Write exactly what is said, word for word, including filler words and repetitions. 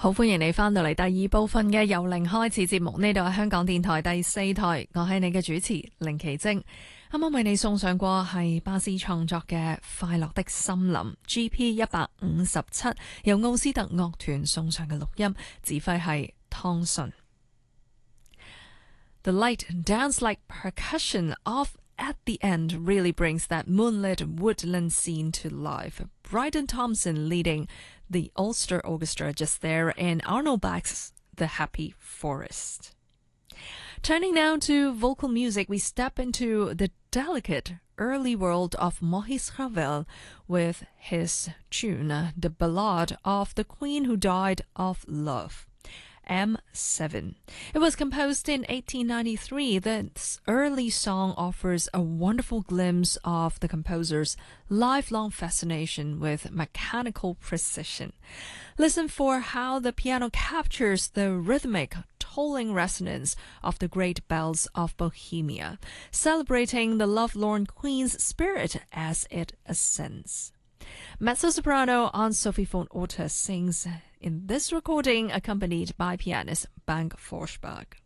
好，歡迎你返到嚟第二部分嘅由零開始節目，呢度係香港電台第四台，我係你嘅主持凌奇晶。啱啱為你送上過係巴斯創作嘅《快樂的森林》G P 一百五十七，由奧斯特樂團送上嘅錄音，指揮係湯順。The light dance-like percussion of at the end really brings that moonlit woodland scene to life. Bryden Thompson leading the Ulster Orchestra just there in Arnold Black's The Happy Forest. Turning now to vocal music, we step into the delicate early world of Maurice Ravel with his tune, The Ballad of the Queen Who Died of Love. M seven. It was composed in eighteen ninety-three. This early song offers a wonderful glimpse of the composer's lifelong fascination with mechanical precision. Listen for how the piano captures the rhythmic, tolling resonance of the great bells of Bohemia, celebrating the lovelorn queen's spirit as it ascends. Mezzo-soprano Anne-Sophie von Otter sings in this recording, accompanied by pianist Bank Forsberg.